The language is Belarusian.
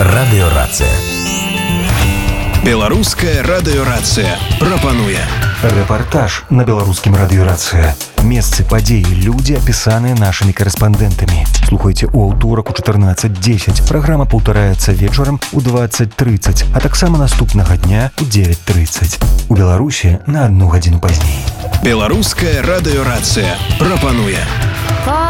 Радыёрацыя. Беларуская радыёрацыя прапануе рэпартаж на беларускім радыёрацыя. Месцы, падзеі, людзі, апісаныя нашымі карэспандэнтамі. Слухайце ў аўторак у 14:10. Праграма паўтараецца вечарам у 20:30, а таксама наступнага дня у 9:30. У Беларусі на 1 гадзіну пазней. Беларуская радыёрацыя прапануе